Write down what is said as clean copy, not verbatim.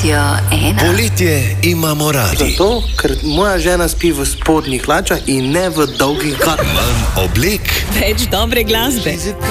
Radio 1. Poletje imamo radi. Zato, ker moja žena spi v spodnjih hlačah in ne v dolgih hlačah. Manj oblek, Več dobre glasbe.